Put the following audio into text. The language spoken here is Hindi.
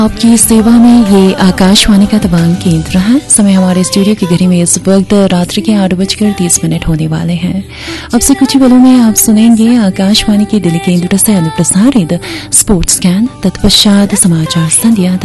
आपकी सेवा में ये आकाशवाणी का तमाम केंद्र है। समय हमारे स्टूडियो की घड़ी में इस वक्त रात्रि के 8:30 होने वाले हैं। अब से कुछ ही पलों में आप सुनेंगे आकाशवाणी के दिल्ली केंद्र से अनुप्रसारित स्पोर्ट्स स्कैन, तत्पश्चात समाचार संध्या।